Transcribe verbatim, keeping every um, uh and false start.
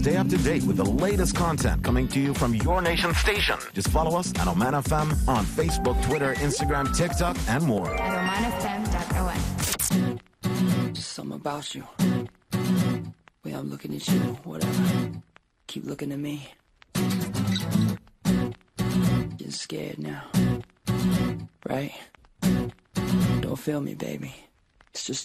Stay up to date with the latest content coming to you from your nation station. Just follow us at Oman F M on Facebook, Twitter, Instagram, TikTok, and more. At oman f m dot o n. Just something about you. Way I'm looking at you, whatever. Keep looking at me. Getting scared now. Right? Don't feel me, baby. It's just